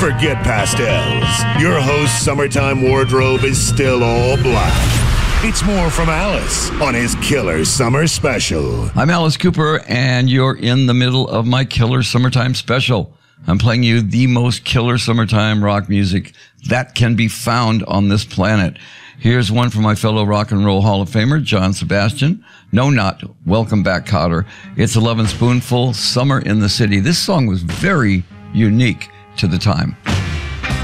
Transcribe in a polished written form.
Forget pastels. Your host's summertime wardrobe is still all black. It's more from Alice on his Killer Summer Special. I'm Alice Cooper, and you're in the middle of my Killer Summertime Special. I'm playing you the most killer summertime rock music that can be found on this planet. Here's one from my fellow Rock and Roll Hall of Famer, John Sebastian. No, not Welcome Back, Kotter. It's 11 Spoonful, Summer in the City. This song was very unique to the time.